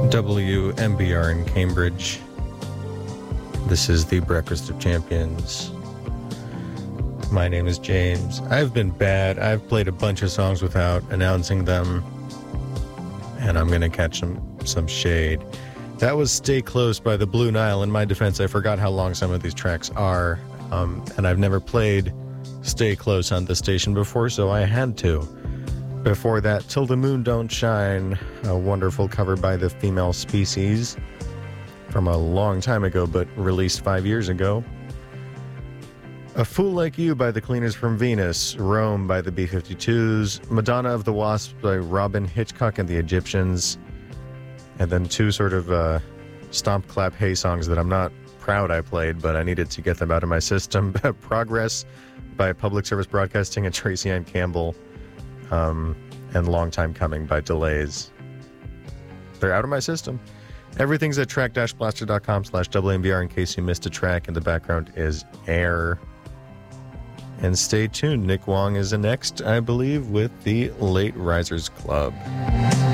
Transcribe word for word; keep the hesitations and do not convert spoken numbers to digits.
W M B R in Cambridge. This is the Breakfast of Champions. My name is James. I've been bad. I've played a bunch of songs without announcing them, and I'm going to catch some, some shade. That was Stay Close by the Blue Nile. In my defense, I forgot how long some of these tracks are, um, and I've never played Stay Close on the station before, so I had to. Before that, Till the Moon Don't Shine, a wonderful cover by the Female Species from a long time ago, but released five years ago. A Fool Like You by the Cleaners from Venus, Rome by the B fifty-twos, Madonna of the Wasps by Robin Hitchcock and the Egyptians, and then two sort of uh, stomp, clap, hey songs that I'm not proud I played, but I needed to get them out of my system. Progress by Public Service Broadcasting and Tracy Ann Campbell, um, and Long Time Coming by Delays. They're out of my system. Everything's at track-blaster.com slash WMBR in case you missed a track. In the background is Air. And stay tuned. Nick Wong is next, I believe, with the Late Risers Club.